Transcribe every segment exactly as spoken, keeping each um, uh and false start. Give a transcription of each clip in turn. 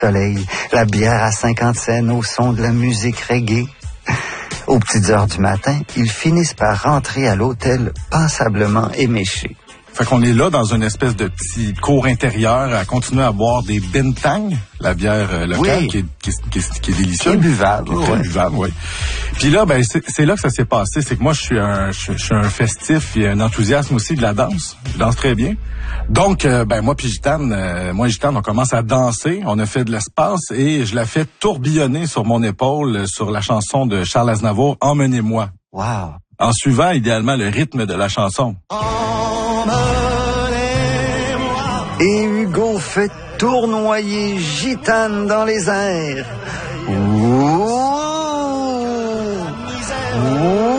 soleil, la bière à cinquante cents au son de la musique reggae. Aux petites heures du matin, ils finissent par rentrer à l'hôtel passablement éméchés. Fait qu'on est là dans une espèce de petit cours intérieur à continuer à boire des bintang, la bière euh, locale, oui. qui, est, qui, est, qui, est, qui est délicieuse. Qui est buvable. Qui est très ouais. buvable, oui. Puis là, ben c'est, c'est là que ça s'est passé. C'est que moi, je suis un, je, je suis un festif et un enthousiasme aussi de la danse. Je danse très bien. Donc, euh, ben moi puis Gitane, euh, moi et Gitane, on commence à danser. On a fait de l'espace et je la fais tourbillonner sur mon épaule sur la chanson de Charles Aznavour, « Emmenez-moi ». Wow. En suivant idéalement le rythme de la chanson. Et Hugo fait tournoyer Gitane dans les airs. Ouh. Ouh.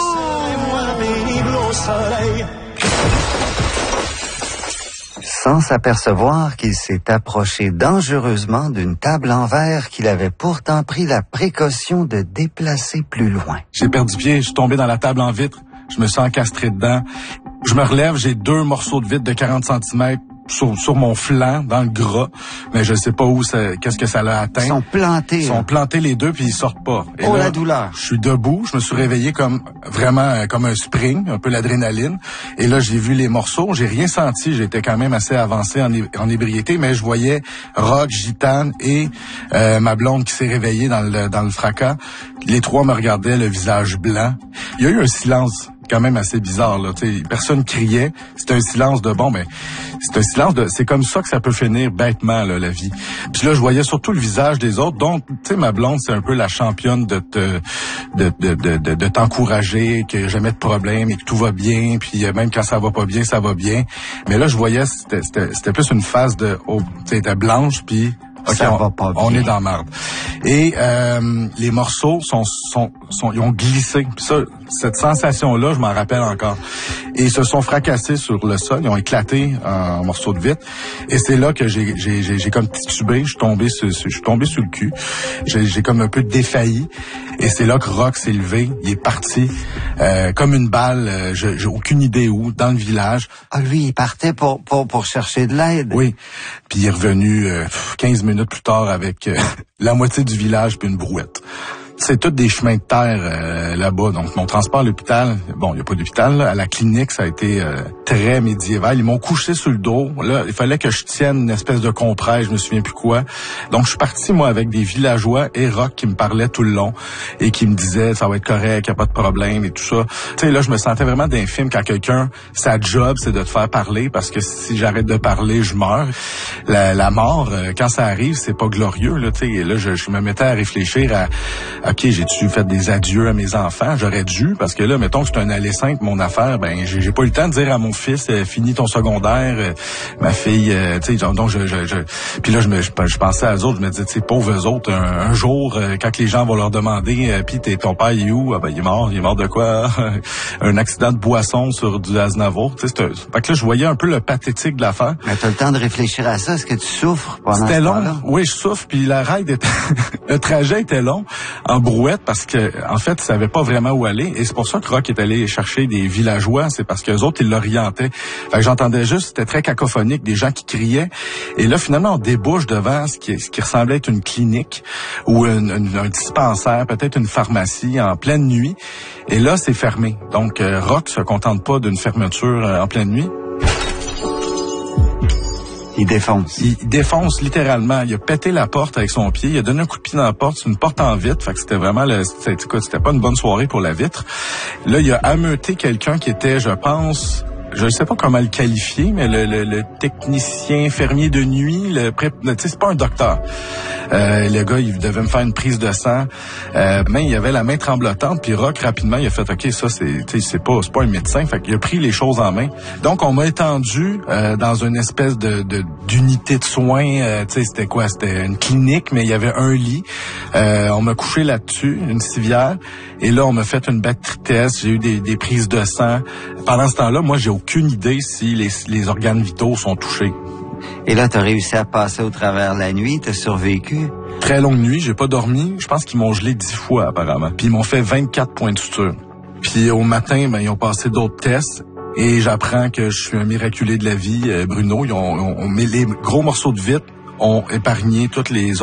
Sans s'apercevoir qu'il s'est approché dangereusement d'une table en verre qu'il avait pourtant pris la précaution de déplacer plus loin. J'ai perdu pied, je suis tombé dans la table en vitre, je me suis encastré dedans. Je me relève, j'ai deux morceaux de vitre de quarante centimètres sur, sur mon flanc, dans le gras, mais je sais pas où ça, qu'est-ce que ça l'a atteint. Ils sont plantés. Ils sont hein. plantés les deux puis ils sortent pas. Et oh là, la douleur. Je suis debout, je me suis réveillé comme vraiment euh, comme un spring, un peu l'adrénaline. Et là, j'ai vu les morceaux, j'ai rien senti, j'étais quand même assez avancé en, é- en ébriété, mais je voyais Rock, Gitane et euh, ma blonde qui s'est réveillée dans le dans le fracas. Les trois me regardaient, le visage blanc. Il y a eu un silence quand même assez bizarre là, tu sais, personne criait, c'était un silence de bon ben c'est un silence de c'est comme ça que ça peut finir bêtement là, la vie. Puis là je voyais surtout le visage des autres, donc tu sais ma blonde c'est un peu la championne de te de de de de, de t'encourager, que jamais de problème et que tout va bien, puis même quand ça va pas bien, ça va bien. Mais là je voyais c'était c'était, c'était plus une phase de oh, tu sais de blanche puis okay, ça on, va pas bien. On est dans marde. Et euh, les morceaux sont, sont, sont, ils ont glissé. Puis ça, cette sensation-là, je m'en rappelle encore. Et ils se sont fracassés sur le sol, ils ont éclaté en morceaux de vitre. Et c'est là que j'ai, j'ai, j'ai, j'ai comme titubé, je suis tombé sur, je suis tombé sur le cul. J'ai, j'ai comme un peu défailli. Et c'est là que Rock s'est levé, il est parti euh, comme une balle. Euh, je, j'ai aucune idée où, dans le village. Ah lui, il partait pour pour pour chercher de l'aide. Oui. Puis il est revenu euh, quinze minutes plus tard avec euh, la moitié du village puis une brouette. C'est tous des chemins de terre euh, là-bas. Donc, mon transport à l'hôpital, bon, il n'y a pas d'hôpital, là. À la clinique, ça a été euh, très médiéval. Ils m'ont couché sur le dos. Là, il fallait que je tienne une espèce de compresse, je me souviens plus quoi. Donc, je suis parti, moi, avec des villageois et Rock qui me parlaient tout le long et qui me disaient, ça va être correct, il n'y a pas de problème et tout ça. Tu sais, là, je me sentais vraiment d'un film quand quelqu'un, sa job, c'est de te faire parler parce que si j'arrête de parler, je meurs. La, la mort, euh, quand ça arrive, c'est pas glorieux, là, tu sais. Là, je, je me mettais à réfléchir à OK, j'ai-tu fait des adieux à mes enfants? J'aurais dû, parce que là, mettons que c'est un aller simple, mon affaire, ben j'ai, j'ai pas eu le temps de dire à mon fils, euh, finis ton secondaire, euh, ma fille, euh, tu sais, donc je, je, je... Puis là, je me, je, je pensais à eux autres, je me disais, tu sais, pauvres eux autres, un, un jour, euh, quand les gens vont leur demander, euh, puis t'es, ton père, il est où? Ah ben, il est mort, il est mort de quoi? Un accident de boisson sur du Aznavour, tu sais, c'est un... Fait que là, je voyais un peu le pathétique de l'affaire. Mais t'as le temps de réfléchir à ça, est-ce que tu souffres pendant C'était ce long, temps-là? Oui, je souffre, puis la ride était... le trajet était long, en brouette, parce que en fait, ils savaient pas vraiment où aller. Et c'est pour ça que Rock est allé chercher des villageois. C'est parce qu'eux autres, ils l'orientaient. Fait que j'entendais juste, c'était très cacophonique, des gens qui criaient. Et là, finalement, on débouche devant ce qui, ce qui ressemblait être une clinique ou une, une, un dispensaire, peut-être une pharmacie en pleine nuit. Et là, c'est fermé. Donc, euh, Rock se contente pas d'une fermeture euh, en pleine nuit. Il défonce. Il défonce littéralement. Il a pété la porte avec son pied. Il a donné un coup de pied dans la porte. C'est une porte en vitre. Fait que c'était vraiment le, c'était, c'était pas une bonne soirée pour la vitre. Là, il a ameuté quelqu'un qui était, je pense, je ne sais pas comment le qualifier, mais le, le, le technicien fermier de nuit, le pré... tu sais, c'est pas un docteur. Euh, le gars, il devait me faire une prise de sang. Euh, mais il avait la main tremblotante, puis Rock, rapidement, il a fait, OK, ça, c'est, tu sais, c'est pas, c'est pas un médecin. Fait qu'il a pris les choses en main. Donc, on m'a étendu euh, dans une espèce de, de d'unité de soins. Euh, tu sais, c'était quoi? C'était une clinique, mais il y avait un lit. Euh, on m'a couché là-dessus, une civière. Et là, on m'a fait une batterie test. J'ai eu des, des prises de sang. Pendant ce temps-là, moi, j'ai aucune idée si les, les organes vitaux sont touchés. Et là, t'as réussi à passer au travers la nuit, t'as survécu. Très longue nuit, j'ai pas dormi. Je pense qu'ils m'ont gelé dix fois, apparemment. Puis ils m'ont fait vingt-quatre points de suture. Puis au matin, ben, ils ont passé d'autres tests. Et j'apprends que je suis un miraculé de la vie, euh, Bruno. Ils ont, on, on met les gros morceaux de vitre, ont épargné toutes les